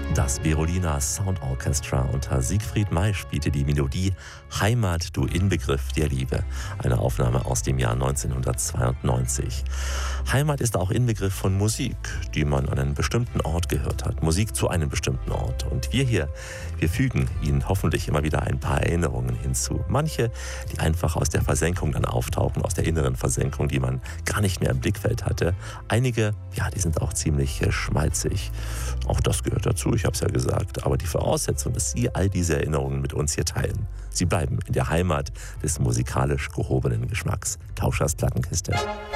Das Berolina Sound Orchestra unter Siegfried May spielte die Melodie Heimat, du Inbegriff der Liebe, eine Aufnahme aus dem Jahr 1992. Heimat ist auch Inbegriff von Musik, die man an einen bestimmten Ort gehört hat, Musik zu einem bestimmten Ort. Und wir fügen Ihnen hoffentlich immer wieder ein paar Erinnerungen hinzu. Manche, die einfach aus der Versenkung dann auftauchen, aus der inneren Versenkung, die man gar nicht mehr im Blickfeld hatte. Einige, ja, die sind auch ziemlich schmalzig. Auch das gehört dazu, ich habe es ja gesagt. Aber die Voraussetzung, dass Sie all diese Erinnerungen mit uns hier teilen. Sie bleiben in der Heimat des musikalisch gehobenen Geschmacks. Tauschers Plattenkiste.